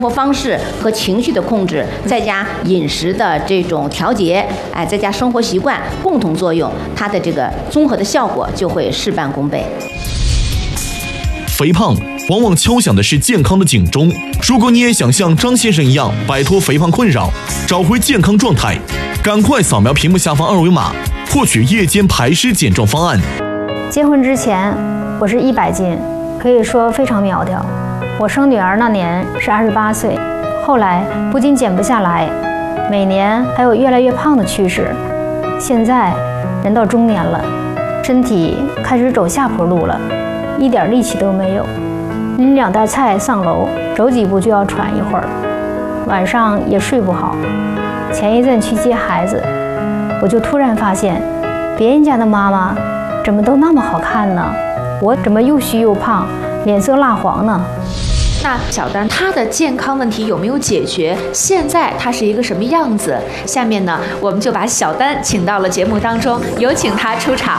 活方式和情绪的控制，再加饮食的这种调节，再加生活习惯共同作用，它的这个综合的效果就会事半功倍。 肥胖往往敲响的是健康的警钟。如果你也想像张先生一样摆脱肥胖困扰，找回健康状态，赶快扫描屏幕下方2维码，获取夜间排湿减重方案。 结婚之前，我是100斤，可以说非常苗条。我生女儿那年是28岁，后来不仅减不下来，每年还有越来越胖的趋势。现在人到中年了，身体开始走下坡路了，一点力气都没有。拎2袋菜上楼，走几步就要喘一会儿，晚上也睡不好。前一阵去接孩子，我就突然发现，别人家的妈妈怎么都那么好看呢？我怎么又虚又胖，脸色蜡黄呢？ 那小丹她的健康问题有没有解决？现在她是一个什么样子？下面呢，我们就把小丹请到了节目当中，有请她出场。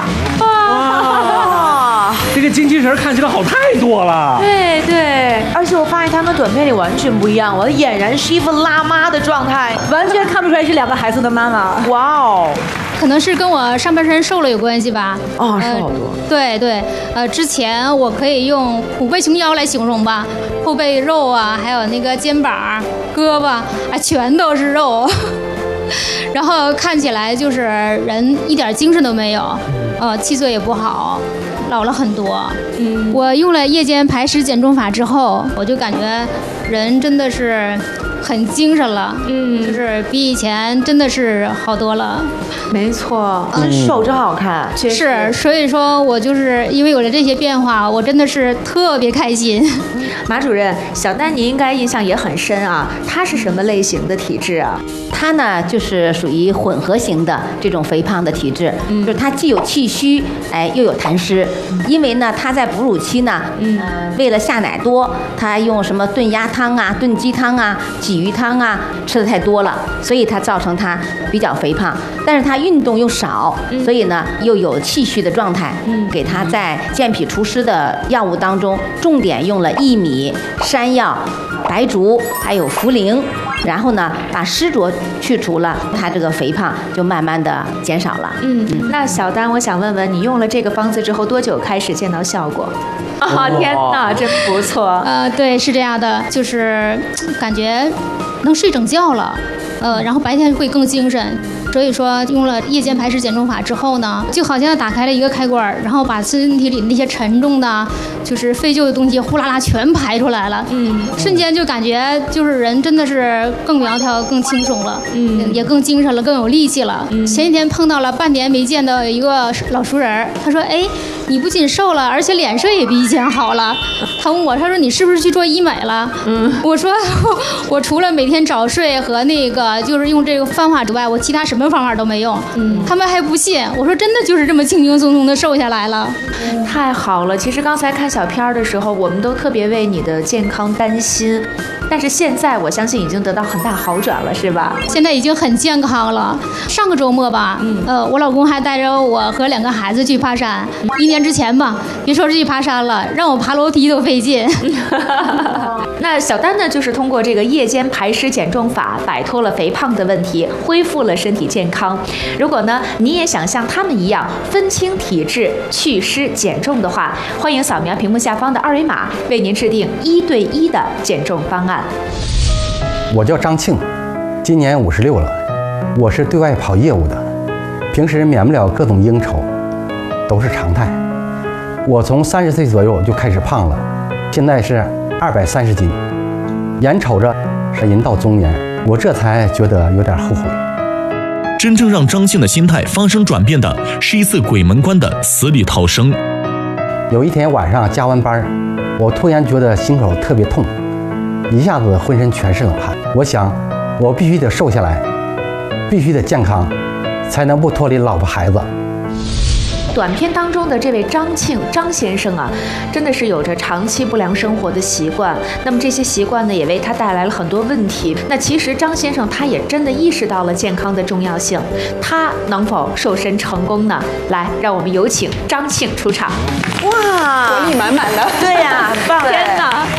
哇，这个精气神看起来好太多了。 对对，而且我发现她跟短片里完全不一样，我俨然是一副辣妈的状态， 完全看不出来是2个孩子的妈妈。 哇哦！ 可能是跟我上半身瘦了有关系吧。 哦，瘦好多。 对对，之前我可以用虎背熊腰来形容吧，后背肉啊，还有那个肩膀、胳膊啊，全都是肉，然后看起来就是人一点精神都没有，气色也不好，老了很多。我用了夜间排湿减重法之后，我就感觉人真的是很精神了，就是比以前真的是好多了。 没错，真瘦真好看， 是，所以说我就是因为有了这些变化，我真的是特别开心。 马主任，小丹您应该印象也很深啊，她是什么类型的体质啊？ 她呢就是属于混合型的这种肥胖的体质，就是她既有气虚，又有痰湿。因为呢她在哺乳期呢，为了下奶多，她用什么炖鸭汤啊、炖鸡汤啊、鲫鱼汤啊吃的太多了，所以她造成她比较肥胖。但是她运动又少，所以呢又有气虚的状态。给她在健脾除湿的药物当中，重点用了薏米、山药、白术还有茯苓，然后呢把湿浊去除了，她这个肥胖就慢慢的减少了。 那小丹，我想问问你用了这个方子之后多久开始见到效果？天哪，真不错。 对，是这样的，就是感觉能睡整觉了，然后白天会更精神。所以说用了夜间排湿减重法之后呢，就好像打开了一个开关，然后把身体里那些沉重的就是废旧的东西呼啦啦全排出来了。瞬间就感觉就是人真的是更苗条更轻松了，也更精神了，更有力气了。前几天碰到了半年没见的一个老熟人，他说你不仅瘦了，而且脸色也比以前好了。他问我，他说你是不是去做医美了？我说我除了每天早睡和那个就是用这个方法之外，我其他什么方法都没用。他们还不信，我说真的就是这么轻轻松松的瘦下来了。 太好了，其实刚才看小片的时候，我们都特别为你的健康担心，但是现在我相信已经得到很大好转了，是吧？ 现在已经很健康了。上个周末吧，我老公还带着我和2个孩子去爬山。1年之前吧，别说是去爬山了，让我爬楼梯都费劲。 那小丹呢，就是通过这个夜间排湿减重法，摆脱了肥胖的问题，恢复了身体健康。如果呢，你也想像他们一样分清体质、祛湿减重的话，欢迎扫描屏幕下方的2维码，为您制定1对1的减重方案。 我叫张庆，今年56了，我是对外跑业务的，平时免不了各种应酬，都是常态。我从30岁左右就开始胖了，现在是230斤，眼瞅着是人到中年，我这才觉得有点后悔。 真正让张庆的心态发生转变的是一次鬼门关的死里逃生。 有一天晚上加完班，我突然觉得心口特别痛，一下子浑身全是冷汗。我想我必须得瘦下来，必须得健康，才能不脱离老婆孩子。 短片当中的这位张先生啊，真的是有着长期不良生活的习惯。那么这些习惯呢，也为他带来了很多问题。那其实张先生他也真的意识到了健康的重要性，他能否瘦身成功呢？来，让我们有请张庆出场。 哇，活力满满的。 对呀，很棒！天哪！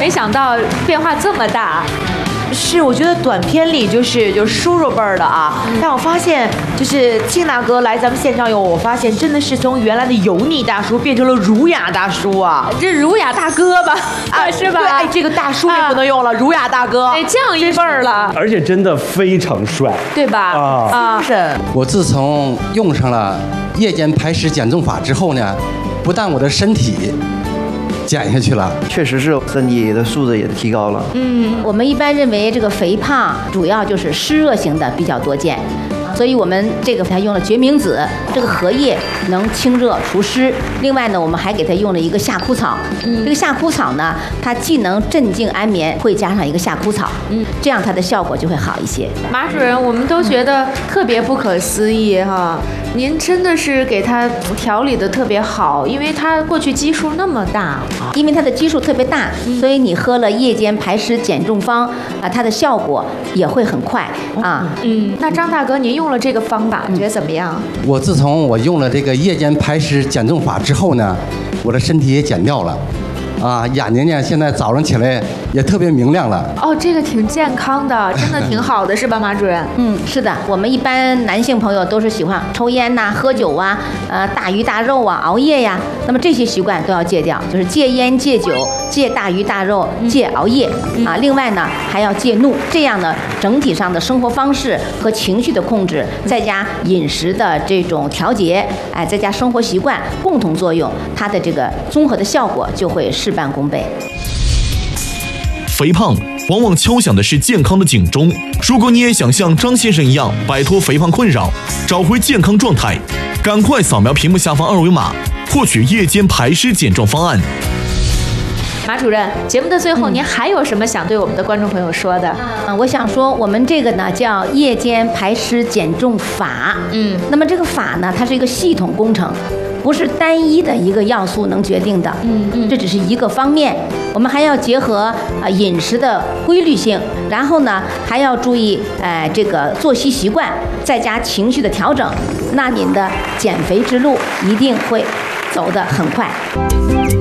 没想到变化这么大。 是，我觉得短片里就是叔叔辈儿的啊，但我发现就是庆大哥来咱们现场以后，我发现真的是从原来的油腻大叔变成了儒雅大叔啊， 这儒雅大哥吧，是吧？ 对，哎，这个大叔也不能用了，儒雅大哥， 哎，降一辈儿了， 而且真的非常帅， 对吧？ 是。 我自从用上了夜间排湿减重法之后呢，不但我的身体减下去了， 确实是身体的素质也提高了。 我们一般认为这个肥胖主要就是湿热型的比较多见。所以我们这个还用了决明子，这个荷叶能清热除湿。另外呢，我们还给它用了一个夏枯草。这个夏枯草呢，它既能镇静安眠，会加上一个夏枯草，这样它的效果就会好一些。 马主任，我们都觉得特别不可思议哈，您真的是给他调理的特别好，因为他过去基数那么大， 因为它的基数特别大，所以你喝了夜间排湿减重方啊，它的效果也会很快啊。 那张大哥，您用了这个方法，觉得怎么样？ 我自从我用了这个夜间排湿减重法之后呢，我的身体也减掉了，眼睛呢现在早上起来也特别明亮了。 哦，这个挺健康的，真的挺好的，是吧，马主任？ 是的，我们一般男性朋友都是喜欢抽烟呐、喝酒啊、大鱼大肉啊、熬夜呀，那么这些习惯都要戒掉，就是戒烟、戒酒、戒大鱼大肉、戒熬夜啊。另外呢，还要戒怒，这样呢，整体上的生活方式和情绪的控制，再加饮食的这种调节，再加生活习惯共同作用，它的这个综合的效果就会事半功倍。 肥胖往往敲响的是健康的警钟。如果你也想像张先生一样摆脱肥胖困扰，找回健康状态，赶快扫描屏幕下方二维码，获取夜间排湿减重方案。 马主任，节目的最后，您还有什么想对我们的观众朋友说的？ 我想说，我们这个呢叫夜间排湿减重法。那么这个法呢，它是一个系统工程，不是单一的一个要素能决定的。这只是一个方面，我们还要结合饮食的规律性，然后呢还要注意这个作息习惯，再加情绪的调整，那您的减肥之路一定会走得很快。